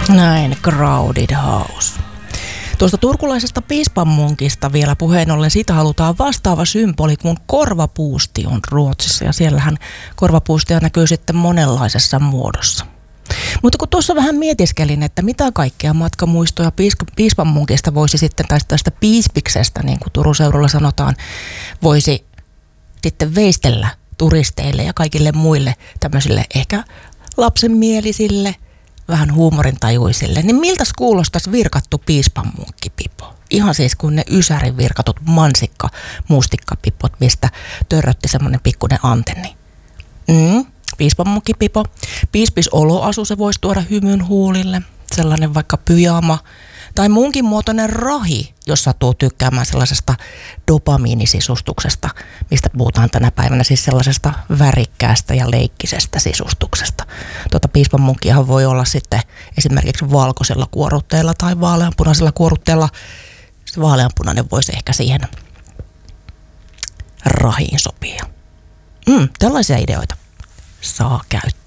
Näin, Crowded House. Tuosta turkulaisesta piispanmunkista vielä puheen ollen, siitä halutaan vastaava symboli, kun korvapuusti on Ruotsissa. Ja siellähän korvapuustia näkyy sitten monenlaisessa muodossa. Mutta kun tuossa vähän mietiskelin, että mitä kaikkea matkamuistoja piispanmunkista voisi sitten, tai tästä piispiksestä, niin kuin Turun seudulla sanotaan, voisi sitten veistellä turisteille ja kaikille muille tämmöisille ehkä lapsenmielisille, vähän huumorintajuisille, niin miltäs kuulostaisi virkattu piispanmunkkipipo? Ihan siis kuin ne ysärin virkatut mansikka-mustikkapipot, mistä törrötti semmoinen pikkuinen antenni. Piispanmunkkipipo. Piispis-oloasu, se voisi tuoda hymyn huulille. Sellainen vaikka pyjama. Tai munkin muotoinen rahi, jos sattuu tykkäämään sellaisesta dopamiinisisustuksesta, mistä puhutaan tänä päivänä, siis sellaisesta värikkäästä ja leikkisestä sisustuksesta. Piispanmunkkiahan voi olla sitten esimerkiksi valkoisella kuorutteella tai vaaleanpunaisella kuorutteella. Se vaaleanpunainen voisi ehkä siihen rahiin sopia. Tällaisia ideoita saa käyttää.